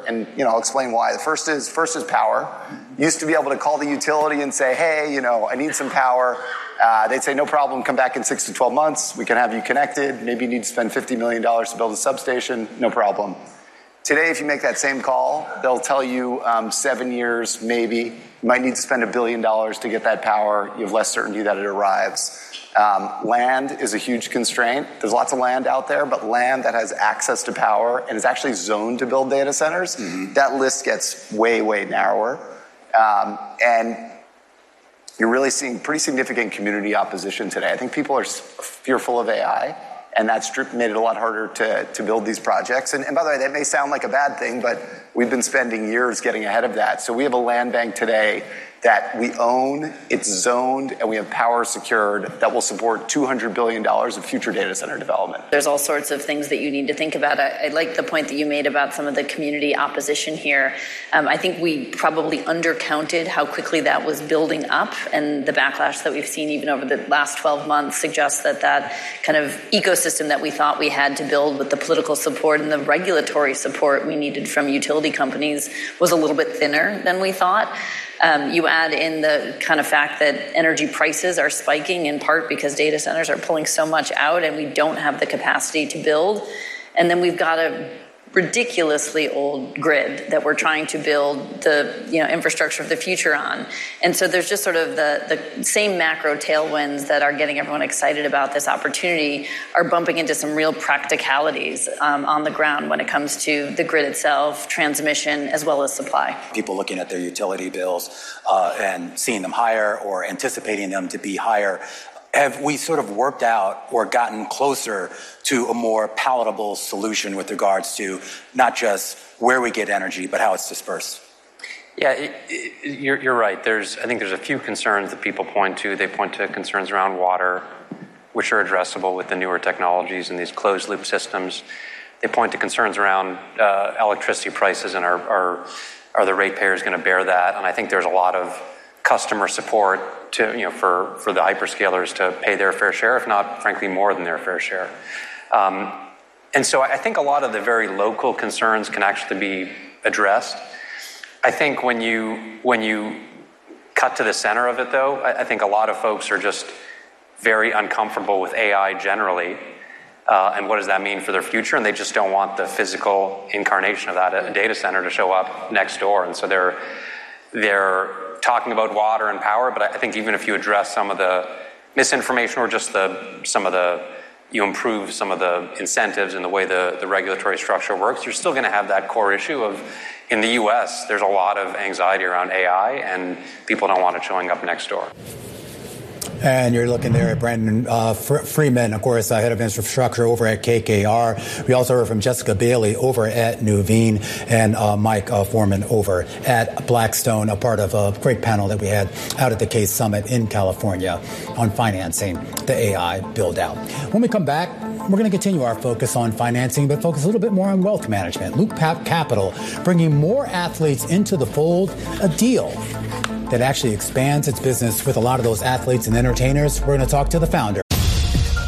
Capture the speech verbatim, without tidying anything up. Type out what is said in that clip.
and you know, I'll explain why. The first is first is power. Used to be able to call the utility and say, hey, you know, I need some power. Uh, they'd say, no problem, come back in six to twelve months. We can have you connected. Maybe you need to spend fifty million dollars to build a substation. No problem. Today, if you make that same call, they'll tell you um, seven years, maybe. You might need to spend a billion dollars to get that power. You have less certainty that it arrives. Um, land is a huge constraint. There's lots of land out there, but land that has access to power and is actually zoned to build data centers, mm-hmm. that list gets way, way narrower. Um, and you're really seeing pretty significant community opposition today. I think people are fearful of A I, and that's made it a lot harder to, to build these projects. And, and by the way, that may sound like a bad thing, but we've been spending years getting ahead of that. So we have a land bank today that we own, it's zoned, and we have power secured that will support two hundred billion dollars of future data center development. There's all sorts of things that you need to think about. I, I like the point that you made about some of the community opposition here. Um, I think we probably undercounted how quickly that was building up, and the backlash that we've seen even over the last twelve months suggests that that kind of ecosystem that we thought we had to build with the political support and the regulatory support we needed from utility companies was a little bit thinner than we thought. Um, you add in the kind of fact that energy prices are spiking in part because data centers are pulling so much out and we don't have the capacity to build. And then we've got a ridiculously old grid that we're trying to build the you know infrastructure of the future on. And so there's just sort of the, the same macro tailwinds that are getting everyone excited about this opportunity are bumping into some real practicalities um, on the ground when it comes to the grid itself, transmission, as well as supply. People looking at their utility bills uh, and seeing them higher or anticipating them to be higher. Have we sort of worked out or gotten closer to a more palatable solution with regards to not just where we get energy, but how it's dispersed? Yeah, it, it, you're, you're right. There's, I think there's a few concerns that people point to. They point to concerns around water, which are addressable with the newer technologies and these closed-loop systems. They point to concerns around uh, electricity prices and are, are, are the ratepayers going to bear that? And I think there's a lot of customer support to, you know, for, for the hyperscalers to pay their fair share, if not, frankly, more than their fair share. Um, and so I think a lot of the very local concerns can actually be addressed. I think when you when you cut to the center of it, though, I, I think a lot of folks are just very uncomfortable with A I generally, uh, and what does that mean for their future? And they just don't want the physical incarnation of that, a data center, to show up next door. And so they're they're talking about water and power, but I think even if you address some of the misinformation or just the some of the, you improve some of the incentives and the way the, the regulatory structure works, you're still going to have that core issue of, in the U S, there's a lot of anxiety around A I, and people don't want it showing up next door. And you're looking there at Brandon uh, Freeman, of course, uh, head of infrastructure over at K K R. We also heard from Jessica Bailey over at Nuveen and uh, Mike uh, Foreman over at Blackstone, a part of a great panel that we had out at the Case Summit in California on financing the A I build-out. When we come back, we're going to continue our focus on financing, but focus a little bit more on wealth management. Loop Capital bringing more athletes into the fold, a deal that actually expands its business with a lot of those athletes and entertainers. We're going to talk to the founder